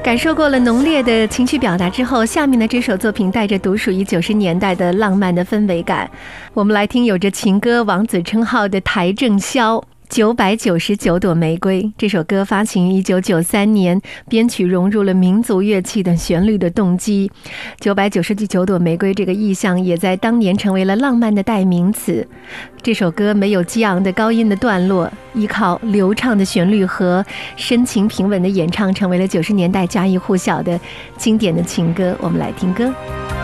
感受过了浓烈的情绪表达之后，下面的这首作品带着独属于90年代的浪漫的氛围感，我们来听有着情歌王子称号的邰正宵999朵玫瑰。这首歌发行于1993年，编曲融入了民族乐器的旋律的动机。999朵玫瑰这个意象也在当年成为了浪漫的代名词。这首歌没有激昂的高音的段落，依靠流畅的旋律和深情平稳的演唱，成为了90年代家喻户晓的经典的情歌。我们来听歌。